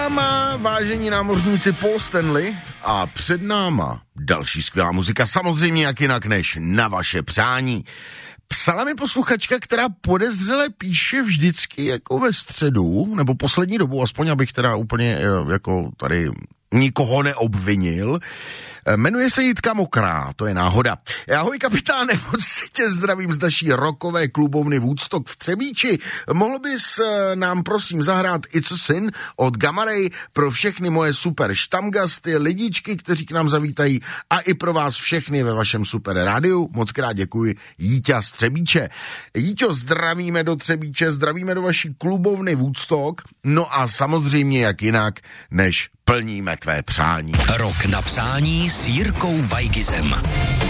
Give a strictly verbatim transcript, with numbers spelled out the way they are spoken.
váma, vážení námořníci Paul Stanley, a před náma další skvělá muzika, samozřejmě jak jinak než na vaše přání. Psala mi posluchačka, která podezřele píše vždycky jako ve středu, nebo poslední dobu, aspoň abych teda úplně jako tady nikoho neobvinil. Jmenuje se Jitka Mokrá, to je náhoda. Ahoj kapitáne, moc si tě zdravím z naší rockové klubovny Woodstock v Třebíči. Mohl bys nám prosím zahrát It's a Sin od Gamma Ray pro všechny moje super štamgasty, lidičky, kteří k nám zavítají, a i pro vás všechny ve vašem super rádiu. Moc krát děkuji, Jíťa z Třebíče. Jíťo, zdravíme do Třebíče, zdravíme do vaší klubovny Woodstock, no a samozřejmě jak jinak, než plníme tvé přání. Rok na přání s Jirkou Weigizem.